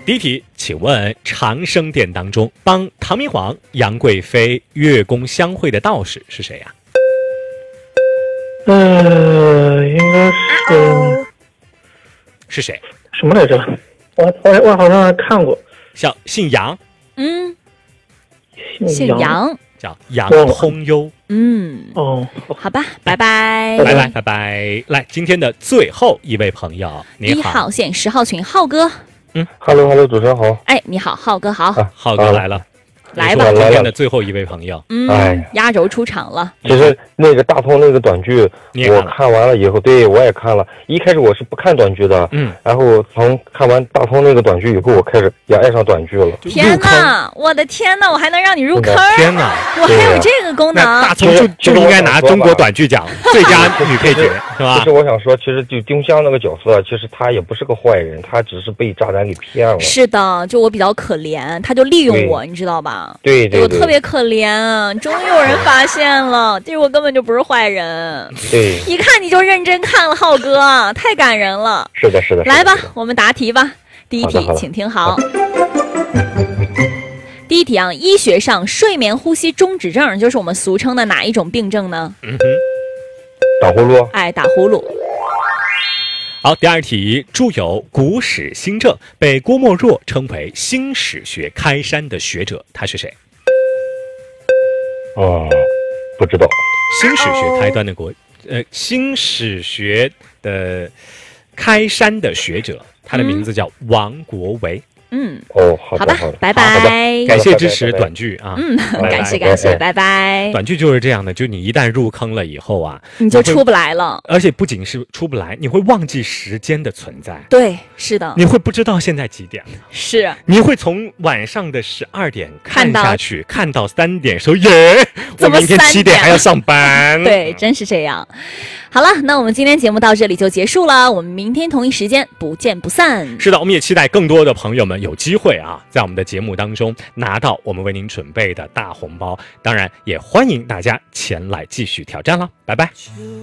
第一题，请问长生殿当中帮唐明皇、杨贵妃月宫相会的道士是谁呀？ 应该是谁？ 什么来着？我好像还看过， 姓杨， 姓杨， 叫杨通幽。 好吧，拜拜， 拜拜，拜拜。来，今天的最后一位朋友，你好， 1号线10号群浩哥。 Hello， 主持人好。 哎，你好，浩哥好。 浩哥来了， 来吧， 今天的最后一位朋友。 压轴出场了。 其实那个大同那个短剧，我看完了以后，对我也看了。一开始我是不看短剧的，然后从看完大同那个短剧以后，我开始也爱上短剧了。 天哪，我的天哪，我还能让你入坑！ 天哪， 我还有这个功能。 大同就应该拿中国短剧奖最佳女配角，是吧？ 其实我想说，其实就丁香那个角色，其实他也不是个坏人，他只是被渣男给骗了。 是的，就我比较可怜，他就利用我，你知道吧？ 对， 我特别可怜，终于有人发现了，其实我根本就不是坏人。 对， 一看你就认真看了，浩哥，太感人了。 是的，是的。 来吧，我们答题吧。第一题，请听好。第一题啊，医学上睡眠呼吸中止症就是我们俗称的哪一种病症呢？ 打呼噜。 哎，打呼噜。 好，第二题，著有《古史新政》，被郭沫若称为新史学开山的学者，他是谁？ 不知道。 新史学开端的新史学的开山的学者，他的名字叫王国维。 好吧，拜拜， 感谢支持短剧啊！ 感谢，拜拜。 短剧就是这样的，就你一旦入坑了以后啊， 你就出不来了。 而且不仅是出不来，你会忘记时间的存在。 对，是的。 你会不知道现在几点了？ 是。 你会从晚上的12点看下去，看到3点，说耶，我明天7点还要上班。 对，真是这样。好了，那我们今天节目到这里就结束了，我们明天同一时间不见不散。 是的，我们也期待更多的朋友们有机会啊，在我们的节目当中拿到我们为您准备的大红包，当然也欢迎大家前来继续挑战了，拜拜。